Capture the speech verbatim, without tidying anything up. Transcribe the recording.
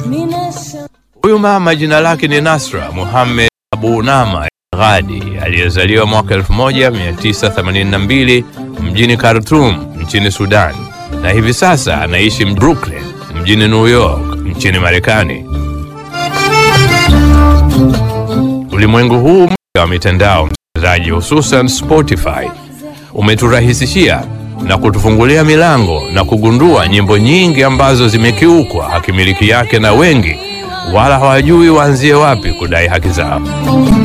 Huyu mama jina lake ni Nasra Muhammad Abu Nama Ghadi, aliyezaliwa mwaka elfu moja mia tisa themanini na mbili mjini Khartoum nchini Sudan, na hivi sasa anaishi Brooklyn mjini New York nchini Marekani. Ulimwengu huu wa mitandao, msikilizaji, hususan Spotify, umeturahisishia na kutufungulia milango na kugundua nyimbo nyingi ambazo zimekiukwa haki miliki yake na wengi wala hawajui waanzie wapi kudai haki zao.